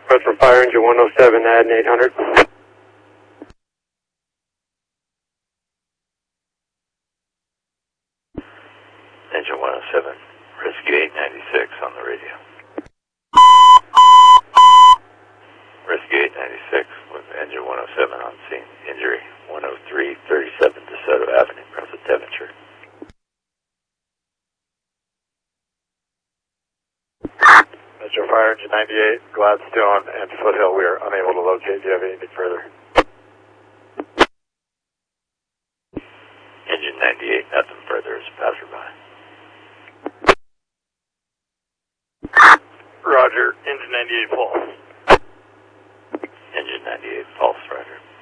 Request for fire engine 107, add an 800. Engine 107, rescue 896 on the radio. Rescue 896 with engine 107 on scene. Injury 103-37 DeSoto Avenue, present Devonshire. Metro Fire Engine 98, Gladstone and Foothill, we are unable to locate. Do you have anything further? Engine 98, nothing further as a passerby. Roger, Engine 98 false. Engine 98, false, Roger.